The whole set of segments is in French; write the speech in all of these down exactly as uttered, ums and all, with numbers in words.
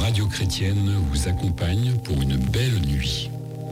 Radio Chrétienne vous accompagne pour une belle nuit.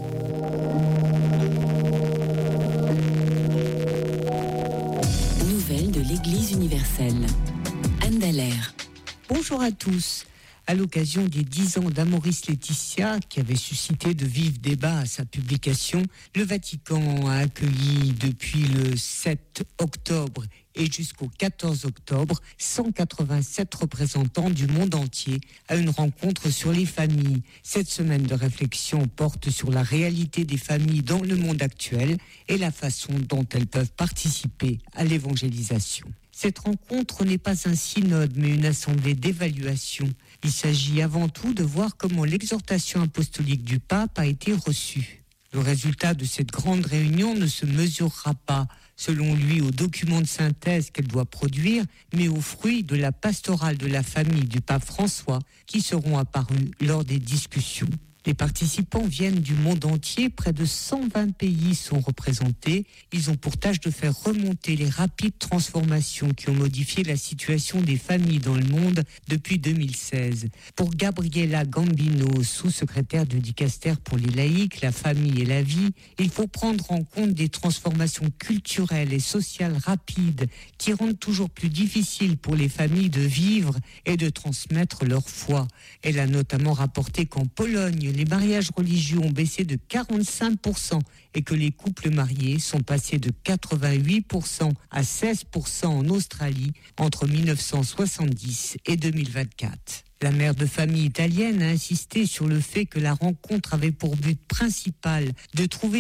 Nouvelles de l'Église universelle. Anne Dallaire. Bonjour à tous. À l'occasion des dix ans d'Amoris Laetitia, qui avait suscité de vifs débats à sa publication, le Vatican a accueilli depuis le sept octobre et jusqu'au quatorze octobre cent quatre-vingt-sept représentants du monde entier à une rencontre sur les familles. Cette semaine de réflexion porte sur la réalité des familles dans le monde actuel et la façon dont elles peuvent participer à l'évangélisation. Cette rencontre n'est pas un synode, mais une assemblée d'évaluation. Il s'agit avant tout de voir comment l'exhortation apostolique du pape a été reçue. Le résultat de cette grande réunion ne se mesurera pas, selon lui, aux documents de synthèse qu'elle doit produire, mais aux fruits de la pastorale de la famille du pape François qui seront apparus lors des discussions. Les participants viennent du monde entier, près de cent vingt pays sont représentés. Ils ont pour tâche de faire remonter les rapides transformations qui ont modifié la situation des familles dans le monde depuis deux mille seize. Pour Gabriela Gambino, sous-secrétaire du Dicaster pour les laïcs, la famille et la vie, il faut prendre en compte des transformations culturelles et sociales rapides qui rendent toujours plus difficile pour les familles de vivre et de transmettre leur foi. Elle a notamment rapporté qu'en Pologne, les mariages religieux ont baissé de quarante-cinq pour cent et que les couples mariés sont passés de quatre-vingt-huit pour cent à seize pour cent en Australie entre mille neuf cent soixante-dix et deux mille vingt-quatre. La mère de famille italienne a insisté sur le fait que la rencontre avait pour but principal de trouver